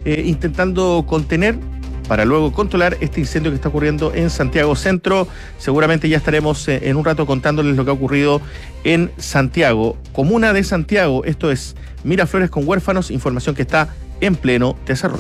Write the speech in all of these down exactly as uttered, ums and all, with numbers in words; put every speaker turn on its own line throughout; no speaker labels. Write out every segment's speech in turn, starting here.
eh, intentando contener para luego controlar este incendio que está ocurriendo en Santiago Centro. Seguramente ya estaremos eh, en un rato contándoles lo que ha ocurrido en Santiago, comuna de Santiago. Esto es Miraflores con huérfanos, información que está en pleno desarrollo.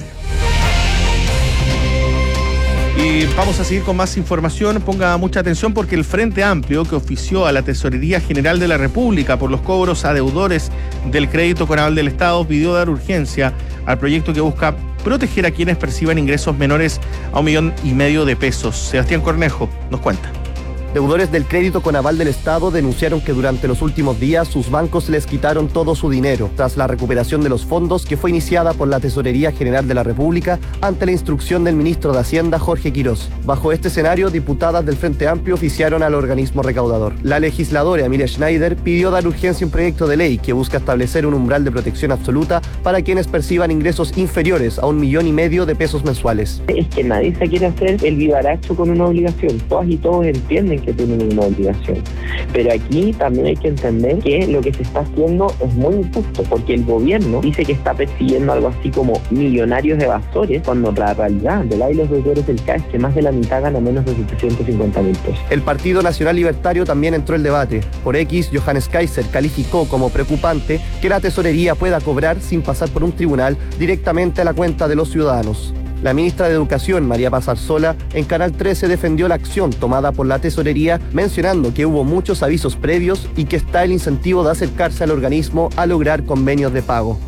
Y vamos a seguir con más información. Ponga mucha atención porque el Frente Amplio, que ofició a la Tesorería General de la República por los cobros a deudores del crédito Conaval del Estado, pidió dar urgencia al proyecto que busca proteger a quienes perciban ingresos menores a un millón y medio de pesos. Sebastián Cornejo nos cuenta.
Deudores del crédito Conaval del Estado denunciaron que durante los últimos días sus bancos les quitaron todo su dinero, tras la recuperación de los fondos que fue iniciada por la Tesorería General de la República ante la instrucción del ministro de Hacienda, Jorge Quirós. Bajo este escenario, diputadas del Frente Amplio oficiaron al organismo recaudador. La legisladora Emilia Schneider pidió dar urgencia a un proyecto de ley que busca establecer un umbral de protección absoluta para quienes perciban ingresos inferiores a un millón y medio de pesos mensuales.
Es que nadie se quiere hacer el vivaracho con una obligación. Todas y todos entienden que tienen una obligación. Pero aquí también hay que entender que lo que se está haciendo es muy injusto, porque el gobierno dice que está persiguiendo algo así como millonarios evasores, cuando la realidad de la y los deudores del C A E es que más de la mitad gana menos de setecientos cincuenta mil pesos.
El Partido Nacional Libertario también entró el debate. Por X, Johannes Kaiser calificó como preocupante que la tesorería pueda cobrar sin pasar por un tribunal directamente a la cuenta de los ciudadanos. La ministra de Educación, María Paz Arzola, en Canal trece defendió la acción tomada por la tesorería, mencionando que hubo muchos avisos previos y que está el incentivo de acercarse al organismo a lograr convenios de pago.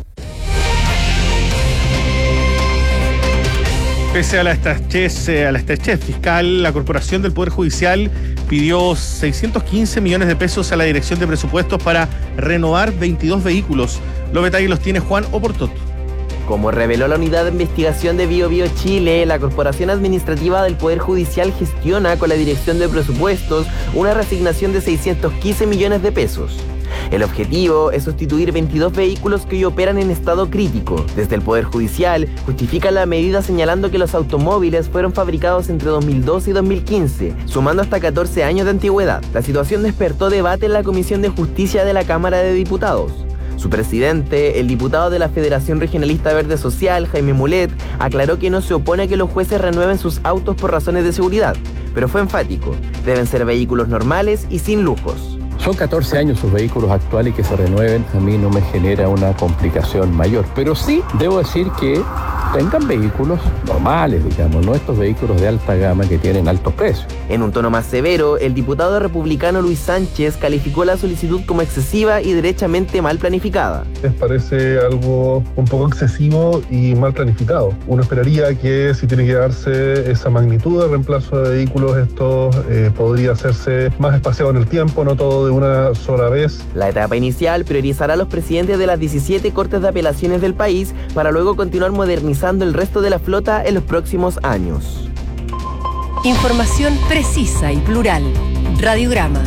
Pese a la estrechez, a la estrechez fiscal, la Corporación del Poder Judicial pidió seiscientos quince millones de pesos a la Dirección de Presupuestos para renovar veintidós vehículos. Los detalles los tiene Juan Oportot.
Como reveló la Unidad de Investigación de Bio Bio Chile, la Corporación Administrativa del Poder Judicial gestiona con la Dirección de Presupuestos una reasignación de seiscientos quince millones de pesos. El objetivo es sustituir veintidós vehículos que hoy operan en estado crítico. Desde el Poder Judicial justifica la medida señalando que los automóviles fueron fabricados entre dos mil doce y dos mil quince, sumando hasta catorce años de antigüedad. La situación despertó debate en la Comisión de Justicia de la Cámara de Diputados. Su presidente, el diputado de la Federación Regionalista Verde Social, Jaime Mulet, aclaró que no se opone a que los jueces renueven sus autos por razones de seguridad, pero fue enfático: deben ser vehículos normales y sin lujos.
Son catorce años sus vehículos actuales y que se renueven a mí no me genera una complicación mayor. Pero sí debo decir que tengan vehículos normales, digamos, no estos vehículos de alta gama que tienen altos precios.
En un tono más severo, el diputado republicano Luis Sánchez calificó la solicitud como excesiva y derechamente mal planificada.
Les parece algo un poco excesivo y mal planificado. Uno esperaría que si tiene que darse esa magnitud de reemplazo de vehículos, esto eh, podría hacerse más espaciado en el tiempo, no todo de una sola vez.
La etapa inicial priorizará a los presidentes de las diecisiete cortes de apelaciones del país para luego continuar modernizando el resto de la flota en los próximos años.
Información precisa y plural. Radiograma.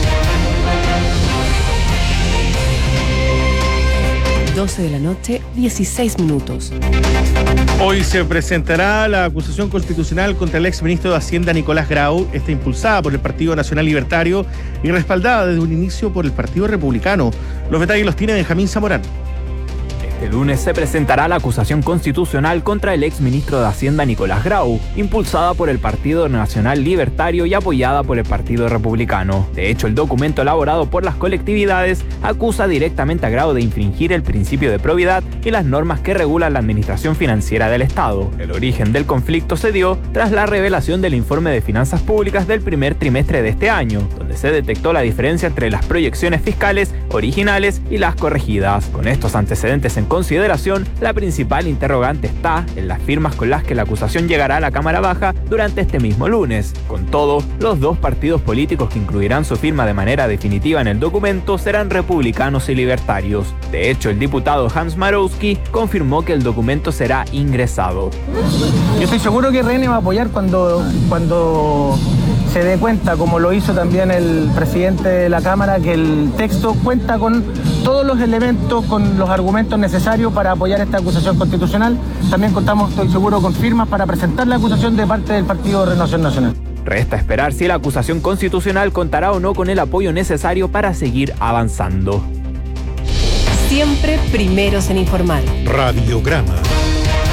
doce de la noche, dieciséis minutos.
Hoy se presentará la acusación constitucional contra el exministro de Hacienda Nicolás Grau. Está impulsada por el Partido Nacional Libertario y respaldada desde un inicio por el Partido Republicano. Los detalles los tiene Benjamín Zamorán.
Este lunes se presentará la acusación constitucional contra el exministro de Hacienda Nicolás Grau, impulsada por el Partido Nacional Libertario y apoyada por el Partido Republicano. De hecho, el documento elaborado por las colectividades acusa directamente a Grau de infringir el principio de probidad y las normas que regulan la administración financiera del Estado. El origen del conflicto se dio tras la revelación del informe de finanzas públicas del primer trimestre de este año, donde se detectó la diferencia entre las proyecciones fiscales originales y las corregidas. Con estos antecedentes en consideración, la principal interrogante está en las firmas con las que la acusación llegará a la Cámara Baja durante este mismo lunes. Con todo, los dos partidos políticos que incluirán su firma de manera definitiva en el documento serán republicanos y libertarios. De hecho, el diputado Hans Marowski confirmó que el documento será ingresado.
Yo estoy seguro que R N va a apoyar cuando, cuando se dé cuenta, como lo hizo también el presidente de la Cámara, que el texto cuenta con todos los elementos, con los argumentos necesarios para apoyar esta acusación constitucional. También contamos, estoy seguro, con firmas para presentar la acusación de parte del Partido Renovación Nacional.
Resta esperar si la acusación constitucional contará o no con el apoyo necesario para seguir avanzando.
Siempre primeros en informar.
Radiograma.